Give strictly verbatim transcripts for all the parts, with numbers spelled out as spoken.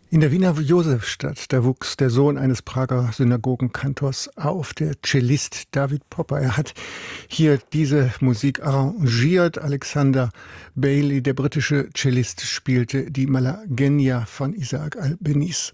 In der Wiener Josefstadt, da wuchs der Sohn eines Prager Synagogenkantors auf, der Cellist David Popper. Er hat hier diese Musik arrangiert. Alexander Bailey, der britische Cellist, spielte die Malagenia von Isaac Albeniz.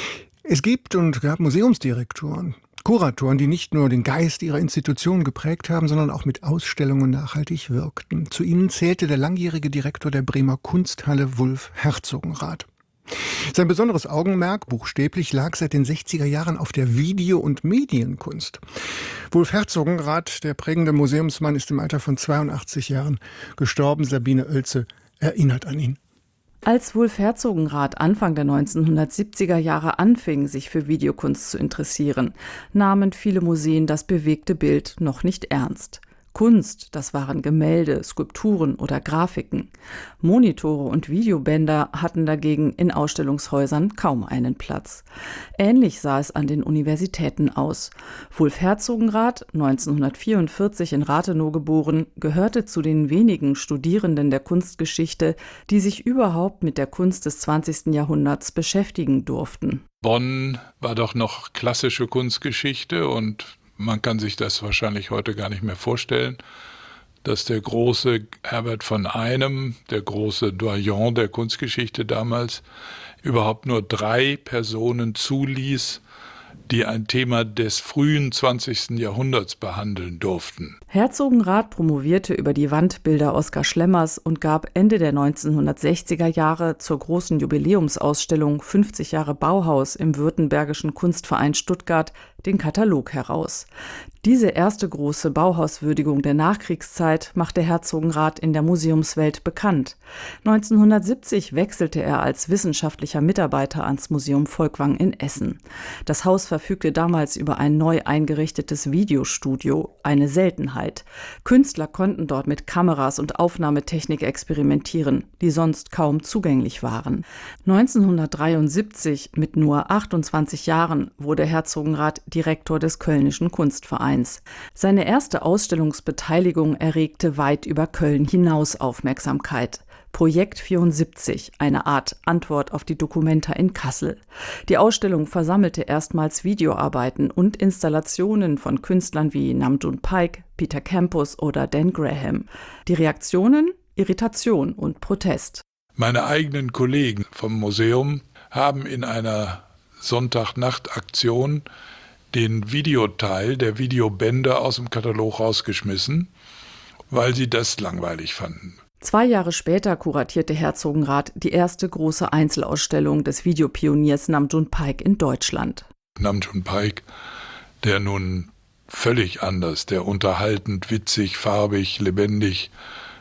Es gibt und gab Museumsdirektoren, Kuratoren, die nicht nur den Geist ihrer Institution geprägt haben, sondern auch mit Ausstellungen nachhaltig wirkten. Zu ihnen zählte der langjährige Direktor der Bremer Kunsthalle, Wulf Herzogenrath. Sein besonderes Augenmerk, buchstäblich, lag seit den sechziger Jahren auf der Video- und Medienkunst. Wulf Herzogenrath, der prägende Museumsmann, ist im Alter von zweiundachtzig Jahren gestorben. Sabine Oelze erinnert an ihn. Als Wulf Herzogenrath Anfang der neunzehnhundertsiebziger Jahre anfing, sich für Videokunst zu interessieren, nahmen viele Museen das bewegte Bild noch nicht ernst. Kunst, das waren Gemälde, Skulpturen oder Grafiken. Monitore und Videobänder hatten dagegen in Ausstellungshäusern kaum einen Platz. Ähnlich sah es an den Universitäten aus. Wulf Herzogenrath, neunzehnhundertvierundvierzig in Rathenow geboren, gehörte zu den wenigen Studierenden der Kunstgeschichte, die sich überhaupt mit der Kunst des zwanzigsten Jahrhunderts beschäftigen durften. Bonn war doch noch klassische Kunstgeschichte und man kann sich das wahrscheinlich heute gar nicht mehr vorstellen, dass der große Herbert von Einem, der große Doyen der Kunstgeschichte damals, überhaupt nur drei Personen zuließ, die ein Thema des frühen zwanzigsten Jahrhunderts behandeln durften. Herzogenrath promovierte über die Wandbilder Oskar Schlemmers und gab Ende der neunzehnhundertsechziger Jahre zur großen Jubiläumsausstellung fünfzig Jahre Bauhaus im Württembergischen Kunstverein Stuttgart den Katalog heraus. Diese erste große Bauhauswürdigung der Nachkriegszeit machte Herzogenrath in der Museumswelt bekannt. neunzehnhundertsiebzig wechselte er als wissenschaftlicher Mitarbeiter ans Museum Folkwang in Essen. Das Haus verfügte damals über ein neu eingerichtetes Videostudio, eine Seltenheit. Künstler konnten dort mit Kameras und Aufnahmetechnik experimentieren, die sonst kaum zugänglich waren. neunzehnhundertdreiundsiebzig, mit nur achtundzwanzig Jahren, wurde Herzogenrath Direktor des Kölnischen Kunstvereins. Seine erste Ausstellungsbeteiligung erregte weit über Köln hinaus Aufmerksamkeit. Projekt vierundsiebzig, eine Art Antwort auf die Documenta in Kassel. Die Ausstellung versammelte erstmals Videoarbeiten und Installationen von Künstlern wie Nam June Paik, Peter Campus oder Dan Graham. Die Reaktionen? Irritation und Protest. Meine eigenen Kollegen vom Museum haben in einer Sonntagnacht-Aktion den Videoteil der Videobänder aus dem Katalog rausgeschmissen, weil sie das langweilig fanden. Zwei Jahre später kuratierte Herzogenrath die erste große Einzelausstellung des Videopioniers Nam June Paik in Deutschland. Nam June Paik, der nun völlig anders, der unterhaltend, witzig, farbig, lebendig,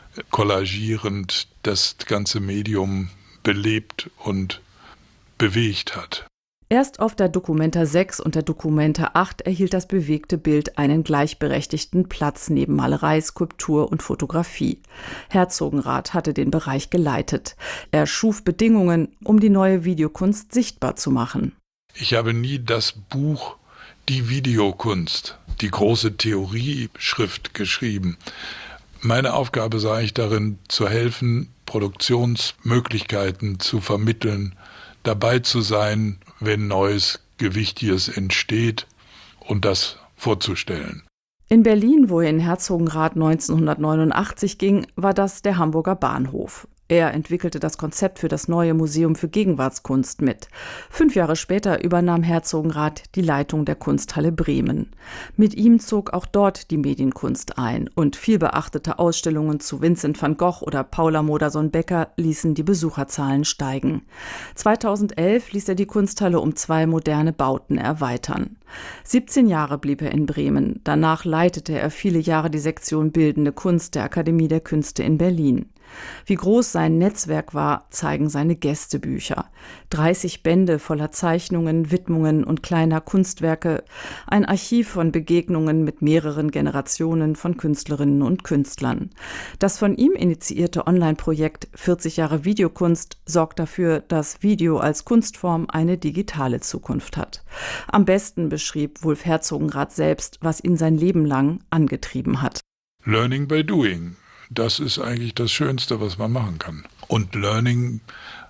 kollagierend das ganze Medium belebt und bewegt hat. Erst auf der Documenta sechs und der Documenta acht erhielt das bewegte Bild einen gleichberechtigten Platz neben Malerei, Skulptur und Fotografie. Herzogenrath hatte den Bereich geleitet. Er schuf Bedingungen, um die neue Videokunst sichtbar zu machen. Ich habe nie das Buch Die Videokunst, die große Theorieschrift geschrieben. Meine Aufgabe sah ich darin, zu helfen, Produktionsmöglichkeiten zu vermitteln, dabei zu sein, wenn Neues, Gewichtiges entsteht und das vorzustellen. In Berlin, wohin Herzogenrath neunzehnhundertneunundachtzig ging, war das der Hamburger Bahnhof. Er entwickelte das Konzept für das neue Museum für Gegenwartskunst mit. Fünf Jahre später übernahm Herzogenrath die Leitung der Kunsthalle Bremen. Mit ihm zog auch dort die Medienkunst ein und vielbeachtete Ausstellungen zu Vincent van Gogh oder Paula Modersohn-Becker ließen die Besucherzahlen steigen. zweitausendelf ließ er die Kunsthalle um zwei moderne Bauten erweitern. siebzehn Jahre blieb er in Bremen. Danach leitete er viele Jahre die Sektion Bildende Kunst der Akademie der Künste in Berlin. Wie groß sein Netzwerk war, zeigen seine Gästebücher. dreißig Bände voller Zeichnungen, Widmungen und kleiner Kunstwerke, ein Archiv von Begegnungen mit mehreren Generationen von Künstlerinnen und Künstlern. Das von ihm initiierte Online-Projekt vierzig Jahre Videokunst sorgt dafür, dass Video als Kunstform eine digitale Zukunft hat. Am besten beschrieb Wulf Herzogenrath selbst, was ihn sein Leben lang angetrieben hat. Learning by doing. Das ist eigentlich das Schönste, was man machen kann. Und Learning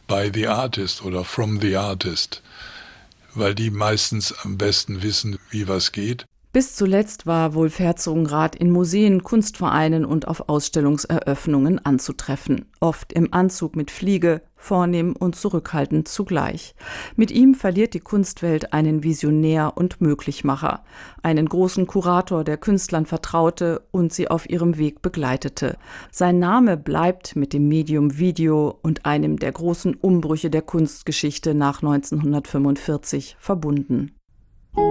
by the artist oder from the artist, weil die meistens am besten wissen, wie was geht. Bis zuletzt war Wulf Herzogenrath in Museen, Kunstvereinen und auf Ausstellungseröffnungen anzutreffen. Oft im Anzug mit Fliege, vornehm und zurückhaltend zugleich. Mit ihm verliert die Kunstwelt einen Visionär und Möglichmacher, einen großen Kurator, der Künstlern vertraute und sie auf ihrem Weg begleitete. Sein Name bleibt mit dem Medium Video und einem der großen Umbrüche der Kunstgeschichte nach neunzehnhundertfünfundvierzig verbunden.